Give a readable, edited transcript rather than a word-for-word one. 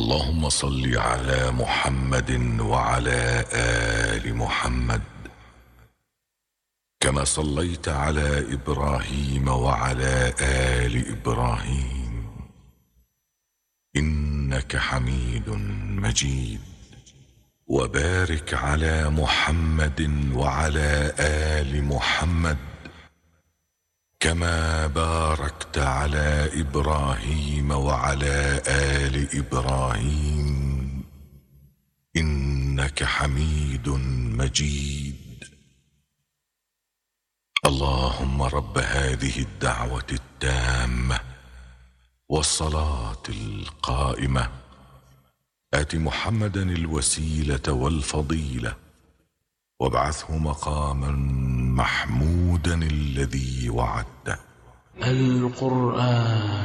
اللهم صل على محمد وعلى آل محمد كما صليت على إبراهيم وعلى آل إبراهيم إنك حميد مجيد. وبارك على محمد وعلى آل محمد كما باركت على إبراهيم وعلى آل إبراهيم إنك حميد مجيد. اللهم رب هذه الدعوة التامة والصلاة القائمة آت محمدا الوسيلة والفضيلة وابعثه مقاما محمودا الذي وعدته. القرآن